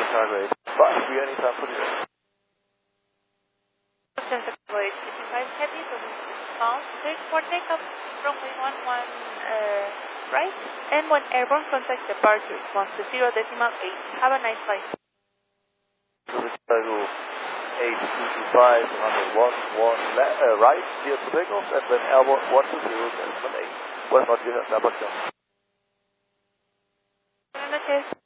cargo 8. 5, we only time for you. Delta Flight 55 Heavy, so this is bound cleared for takeoff, runway 11 right, and 1 airborne contact departure, response to 0.8. Have a nice flight. Chicago 825, runway 11 right, clear for takeoff, and then airborne 120, Delta 8. West North, Apache. Buenas noches.